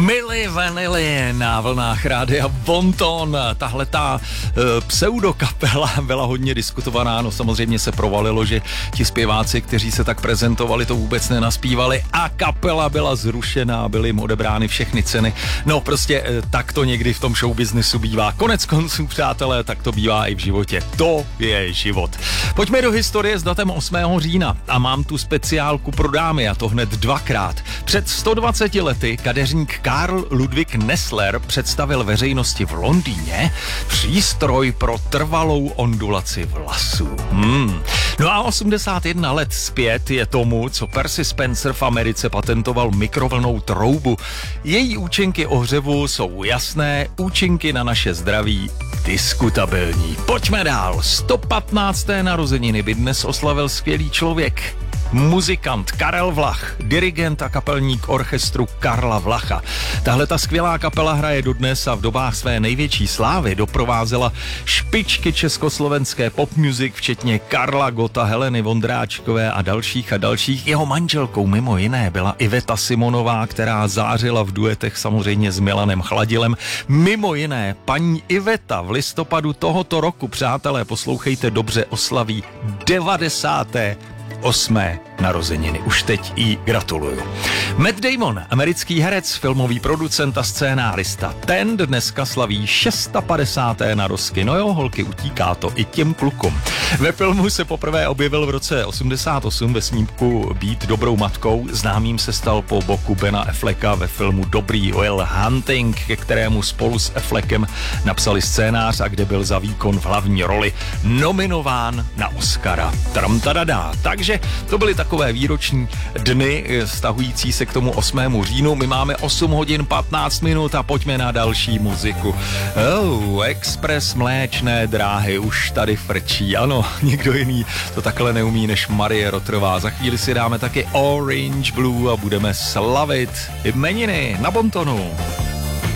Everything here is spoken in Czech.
Milli Vanilli na vlnách rádia Bonton. Tahletá pseudokapela byla hodně diskutovaná, no samozřejmě se provalilo, že ti zpěváci, kteří se tak prezentovali, to vůbec nenaspívali a kapela byla zrušená, byly jim odebrány všechny ceny. No prostě tak to někdy v tom showbiznisu bývá. Konec konců, přátelé, tak to bývá i v životě. To je život. Pojďme do historie s datem 8. října a mám tu speciálku pro dámy, a to hned dvakrát. Před 120 lety kadeřník Karl Ludwig Nessler představil veřejnosti v Londýně přístroj pro trvalou ondulaci vlasů. No a 81 let zpět je tomu, co Percy Spencer v Americe patentoval mikrovlnnou troubu. Její účinky ohřevu jsou jasné, účinky na naše zdraví diskutabilní. Pojďme dál. 115. narozeniny by dnes oslavil skvělý člověk. Muzikant Karel Vlach, dirigent a kapelník orchestru Karla Vlacha. Tahle ta skvělá kapela hraje dodnes a v dobách své největší slávy doprovázela špičky československé pop music, včetně Karla Gotta, Heleny Vondráčkové a dalších. Jeho manželkou mimo jiné byla Iveta Simonová, která zářila v duetech samozřejmě s Milanem Chladilem. Mimo jiné, paní Iveta v listopadu tohoto roku, přátelé, poslouchejte dobře, oslaví 98. narozeniny. Už teď jí gratuluju. Matt Damon, americký herec, filmový producent a scénárista. Ten dneska slaví 650. narozky. No jo, holky, utíká to i těm klukům. Ve filmu se poprvé objevil v roce 88 ve snímku Být dobrou matkou. Známým se stal po boku Bena Afflecka ve filmu Dobrý Will Hunting, ke kterému spolu s Affleckem napsali scénář a kde byl za výkon v hlavní roli nominován na Oscara. Tramtadadá. Takže to byly takové výroční dny vztahující se k tomu 8. říjnu. My máme 8 hodin 15 minut a pojďme na další muziku. Express mléčné dráhy už tady frčí. Ano, nikdo jiný to takhle neumí než Marie Rotrová. Za chvíli si dáme taky Orange Blue a budeme slavit jmeniny na Bontonu.